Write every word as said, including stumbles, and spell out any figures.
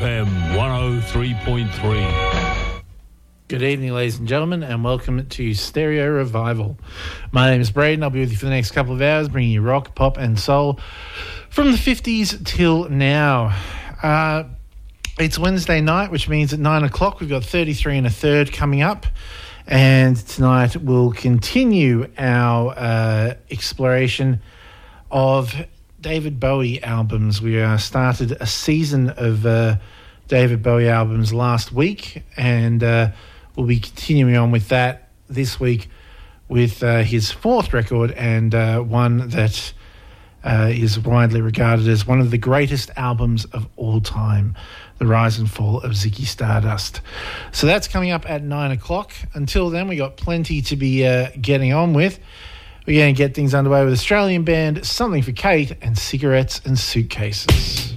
M one oh three point three. Good evening, ladies and gentlemen, and welcome to Stereo Revival. My name is Braden. I'll be with you for the next couple of hours, bringing you rock, pop, and soul from the fifties till now. Uh, it's Wednesday night, which means at nine o'clock we've got thirty-three and a third coming up, and tonight we'll continue our uh, exploration of David Bowie albums. We uh, started a season of uh, David Bowie albums last week, and uh, we'll be continuing on with that this week with uh, his fourth record, and uh, one that uh, is widely regarded as one of the greatest albums of all time, The Rise and Fall of Ziggy Stardust. So that's coming up at nine o'clock. Until then, we got plenty to be uh, getting on with. We're going to get things underway with Australian band Something for Kate and Cigarettes and Suitcases.